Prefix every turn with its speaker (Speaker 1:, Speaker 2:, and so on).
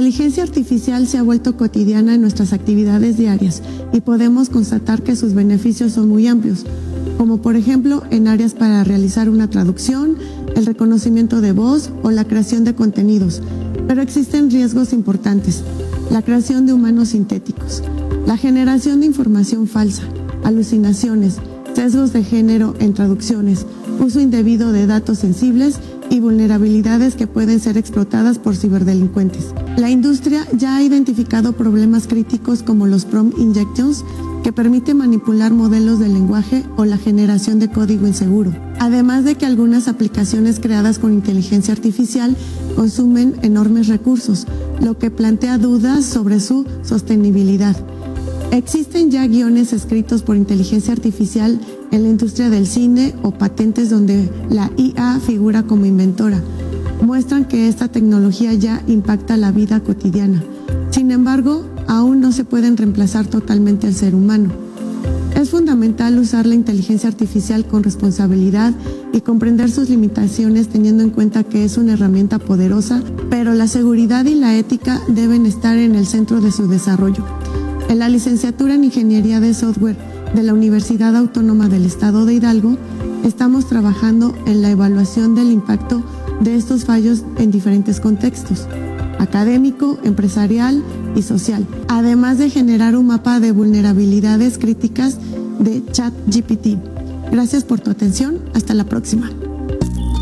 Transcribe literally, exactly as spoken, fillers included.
Speaker 1: inteligencia artificial se ha vuelto cotidiana en nuestras actividades diarias y podemos constatar que sus beneficios son muy amplios, como por ejemplo en áreas para realizar una traducción, el reconocimiento de voz o la creación de contenidos. Pero existen riesgos importantes: la creación de humanos sintéticos, la generación de información falsa, alucinaciones, sesgos de género en traducciones, uso indebido de datos sensibles y vulnerabilidades que pueden ser explotadas por ciberdelincuentes. La industria ya ha identificado problemas críticos como los prompt injections, que permite manipular modelos de lenguaje o la generación de código inseguro. Además de que algunas aplicaciones creadas con inteligencia artificial consumen enormes recursos, lo que plantea dudas sobre su sostenibilidad. Existen ya guiones escritos por inteligencia artificial en la industria del cine o patentes donde la I A figura como inventora. Muestran que esta tecnología ya impacta la vida cotidiana. Sin embargo, aún no se pueden reemplazar totalmente al ser humano. Es fundamental usar la inteligencia artificial con responsabilidad y comprender sus limitaciones, teniendo en cuenta que es una herramienta poderosa, pero la seguridad y la ética deben estar en el centro de su desarrollo. En la licenciatura en Ingeniería de Software de la Universidad Autónoma del Estado de Hidalgo, estamos trabajando en la evaluación del impacto de estos fallos en diferentes contextos: académico, empresarial y social, además de generar un mapa de vulnerabilidades críticas de ChatGPT. Gracias por tu atención. Hasta la próxima.